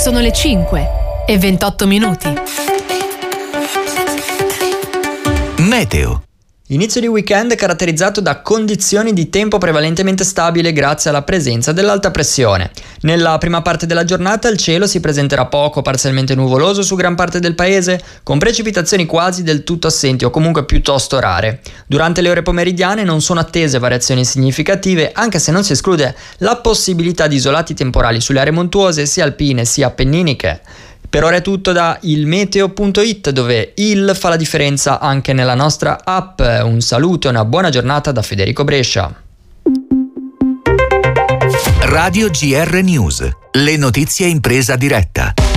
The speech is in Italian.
Sono le 5:28. Meteo. Inizio di weekend caratterizzato da condizioni di tempo prevalentemente stabile grazie alla presenza dell'alta pressione. Nella prima parte della giornata il cielo si presenterà poco parzialmente nuvoloso su gran parte del paese, con precipitazioni quasi del tutto assenti o comunque piuttosto rare. Durante le ore pomeridiane non sono attese variazioni significative, anche se non si esclude la possibilità di isolati temporali sulle aree montuose sia alpine sia appenniniche. Per ora è tutto da ilmeteo.it, dove il fa la differenza anche nella nostra app. Un saluto e una buona giornata da Federico Brescia. Radio GR News, le notizie in presa diretta.